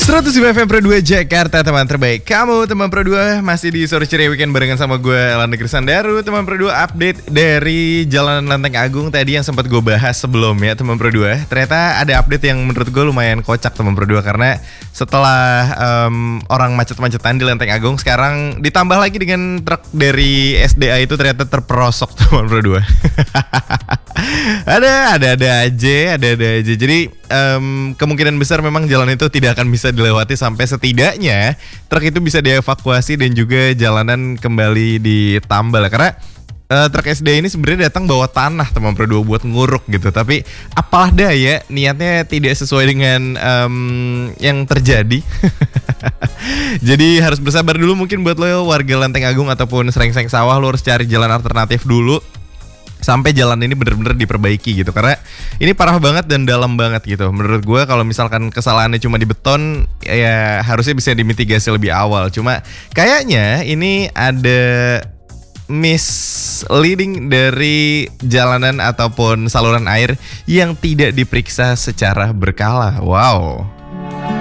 105 FM Pro 2 Jakarta, teman terbaik kamu. Teman Pro 2 masih di sore ceria weekend barengan sama gue Elan Negeri Sandaru. Teman Pro 2 update dari Jalan Lenteng Agung tadi yang sempat gue bahas sebelumnya, teman Pro 2. Ternyata ada update yang menurut gue lumayan kocak, teman Pro 2, karena setelah orang macet-macetan di Lenteng Agung, sekarang ditambah lagi dengan truk dari SDA itu ternyata terperosok, teman Pro 2. ada aja. Jadi kemungkinan besar memang jalan itu tidak akan bisa dilewati sampai setidaknya truk itu bisa dievakuasi dan juga jalanan kembali ditambal. Karena truk SDA ini sebenarnya datang bawa tanah, teman Pro 2, buat nguruk gitu. Tapi apalah daya, niatnya tidak sesuai dengan yang terjadi. Jadi harus bersabar dulu mungkin buat lo warga Lenteng Agung ataupun Srengseng Sawah. Lo harus cari jalan alternatif dulu sampai jalan ini benar-benar diperbaiki gitu, karena ini parah banget dan dalam banget gitu. Menurut gue kalau misalkan kesalahannya cuma di beton, ya harusnya bisa dimitigasi lebih awal. Cuma kayaknya ini ada misleading dari jalanan ataupun saluran air yang tidak diperiksa secara berkala. Wow.